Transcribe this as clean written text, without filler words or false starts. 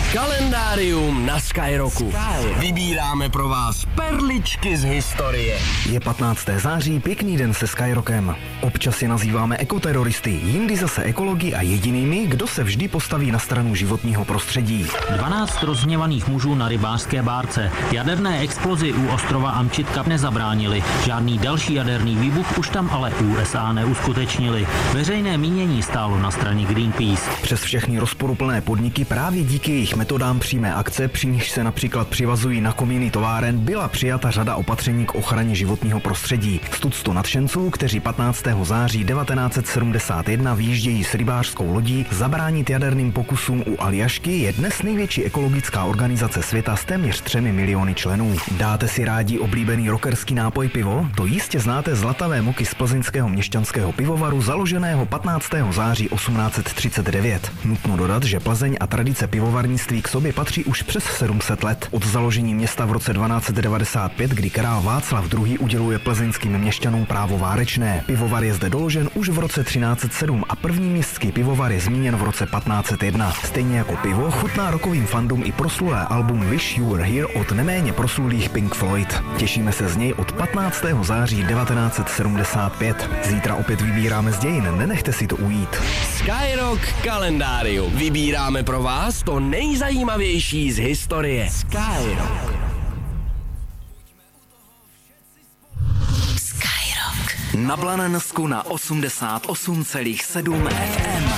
Kalendárium na Skyrocku. Vybíráme pro vás perličky z historie. Je 15. září, pěkný den se Skyrockem. Občas je nazýváme ekoteroristy, jindy zase ekology a jedinými, kdo se vždy postaví na stranu životního prostředí. 12 rozhněvaných mužů na rybářské bárce. Jaderné explozi u ostrova Amčitka nezabránili. Žádný další jaderný výbuch už tam ale USA neuskutečnili. Veřejné mínění stálo na straně Greenpeace. Přes všechny rozporuplné podniky právě díky jejich metodám přímé akce, při nichž se například přivazují na komíny továren, byla přijata řada opatření k ochraně životního prostředí. Z tuctu nadšenců, kteří 15. září 1971 vyjíždějí s rybářskou lodí zabránit jaderným pokusům u Aljašky, je dnes největší ekologická organizace světa s téměř 3 miliony členů. Dáte si rádi oblíbený rockerský nápoj pivo? To jistě znáte zlatavé moky z plzeňského měšťanského pivovaru založeného 15. září 1839. Nutno dodat, že Plzeň a tradice pivovarnictví k sobě patří už přes 700 let. Od založení města v roce 1295, kdy král Václav II. Uděluje plzeňským měšťanům právo várečné. Pivovar je zde doložen už v roce 1307 a první městský pivovar je zmíněn v roce 1501. Stejně jako pivo chutná rockovým fandům i proslulé album Wish You Were Here od neméně proslulých Pink Floyd. Těšíme se z něj od 15. září 1975. Zítra opět vybíráme z dějin, nenechte si to ujít. Skyrock kalendárium. Vybíráme pro vás to nejzajímavější z historie. Skyrock. Na Blanensku na 88,7 FM.